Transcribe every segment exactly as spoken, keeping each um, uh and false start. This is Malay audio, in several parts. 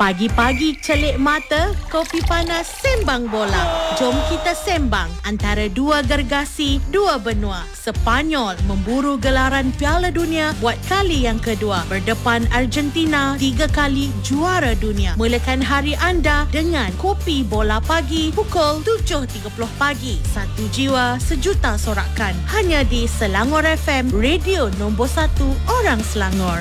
Pagi-pagi celik mata, kopi panas sembang bola. Jom kita sembang antara dua gergasi, dua benua. Sepanyol memburu gelaran Piala Dunia buat kali yang kedua. Berdepan Argentina, tiga kali juara dunia. Mulakan hari anda dengan kopi bola pagi pukul tujuh tiga puluh pagi. Satu jiwa, sejuta sorakan. Hanya di Selangor F M, radio nombor satu orang Selangor.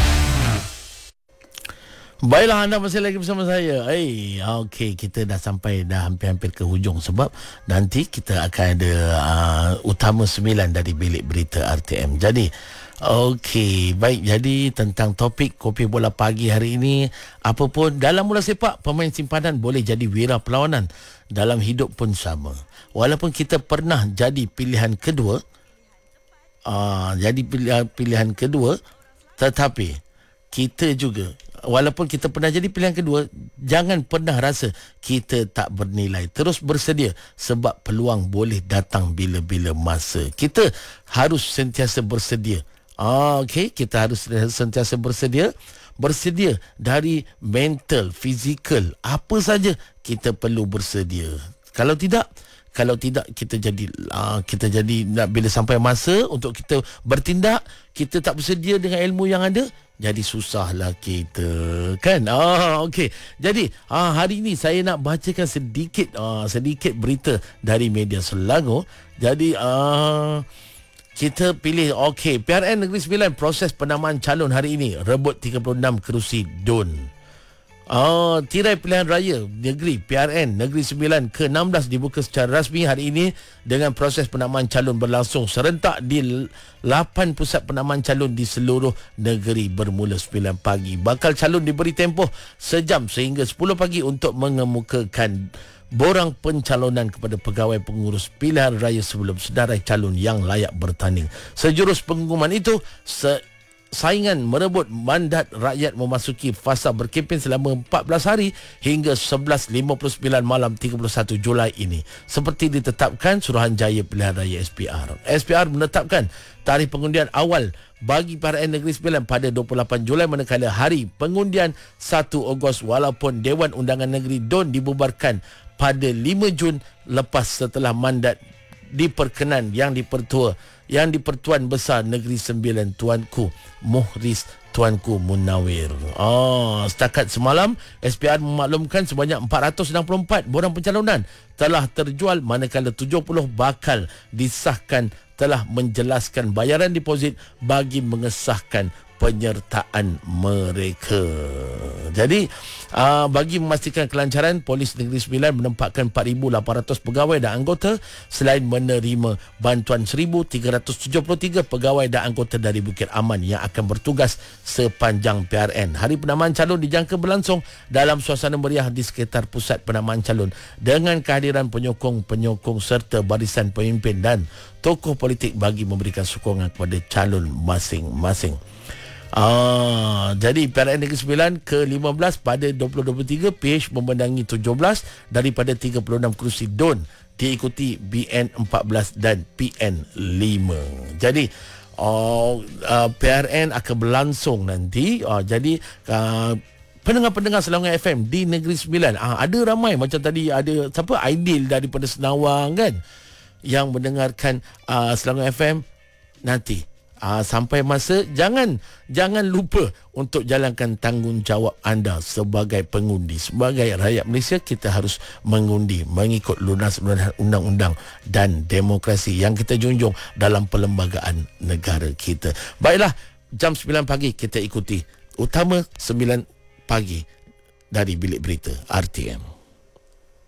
Baiklah, anda masih lagi bersama saya. Eh, okey, kita dah sampai dah hampir-hampir ke hujung sebab nanti kita akan ada uh, utama sembilan dari bilik berita R T M. Jadi, okey, baik. Jadi tentang topik kopi bola pagi hari ini, apapun dalam bola sepak, pemain simpanan boleh jadi wira perlawanan. Dalam hidup pun sama. Walaupun kita pernah jadi pilihan kedua, uh, jadi pilihan, pilihan kedua, tetapi kita juga, walaupun kita pernah jadi pilihan kedua, jangan pernah rasa kita tak bernilai. Terus bersedia sebab peluang boleh datang bila-bila masa. Kita harus sentiasa bersedia. Ah, okey, kita harus sentiasa bersedia. Bersedia dari mental, fizikal, apa saja kita perlu bersedia. Kalau tidak, Kalau tidak kita jadi uh, kita jadi bila sampai masa untuk kita bertindak, kita tak bersedia dengan ilmu yang ada, jadi susahlah kita, kan? Ah, okey. Jadi ah, hari ini saya nak bacakan sedikit ah, sedikit berita dari media Selangor. Jadi ah, kita pilih, okey, P R N Negeri Sembilan proses penamaan calon hari ini, rebut tiga puluh enam kerusi D U N. Oh, tirai pilihan raya negeri P R N Negeri Sembilan ke enam belas dibuka secara rasmi hari ini dengan proses penamaan calon berlangsung serentak di lapan pusat penamaan calon di seluruh negeri bermula sembilan pagi. Bakal calon diberi tempoh sejam sehingga sepuluh pagi untuk mengemukakan borang pencalonan kepada pegawai pengurus pilihan raya sebelum senarai calon yang layak bertanding. Sejurus pengumuman itu, se saingan merebut mandat rakyat memasuki fasa berkempen selama empat belas hari hingga sebelas lima puluh sembilan malam tiga puluh satu Julai ini. Seperti ditetapkan Suruhanjaya Pilihan Raya S P R. S P R menetapkan tarikh pengundian awal bagi P R N Negeri Sembilan pada dua puluh lapan Julai manakala hari pengundian satu Ogos, walaupun Dewan Undangan Negeri D U N dibubarkan pada lima Jun lepas setelah mandat diperkenan yang dipertua yang di-Pertuan Besar Negeri Sembilan Tuanku Muhriz Tuanku Munawir. Oh, setakat semalam S P R memaklumkan sebanyak empat ratus enam puluh empat borang pencalonan telah terjual, manakala tujuh puluh bakal disahkan telah menjelaskan bayaran deposit bagi mengesahkan penyertaan mereka. Jadi uh, bagi memastikan kelancaran, Polis Negeri Sembilan menempatkan empat ribu lapan ratus pegawai dan anggota selain menerima bantuan seribu tiga ratus tujuh puluh tiga pegawai dan anggota dari Bukit Aman yang akan bertugas sepanjang P R N. Hari penamaan calon dijangka berlangsung dalam suasana meriah di sekitar pusat penamaan calon dengan kehadiran penyokong-penyokong serta barisan pemimpin dan tokoh politik bagi memberikan sokongan kepada calon masing-masing. Ah, jadi P R N Negeri Sembilan ke lima belas pada dua ribu dua puluh tiga, P H memenangi tujuh belas daripada tiga puluh enam kerusi D U N, diikuti B N empat belas dan P N lima. Jadi uh, uh, P R N akan berlangsung nanti. Uh, jadi uh, pendengar-pendengar Selangor F M di Negeri Sembilan, uh, ada ramai macam tadi ada siapa Aidil daripada Senawang, kan, yang mendengarkan uh, Selangor F M nanti. Ah, sampai masa, jangan jangan lupa untuk jalankan tanggungjawab anda sebagai pengundi. Sebagai rakyat Malaysia, kita harus mengundi mengikut lunas-lunas undang-undang dan demokrasi yang kita junjung dalam perlembagaan negara kita. Baiklah, jam sembilan pagi kita ikuti utama sembilan pagi dari bilik berita R T M.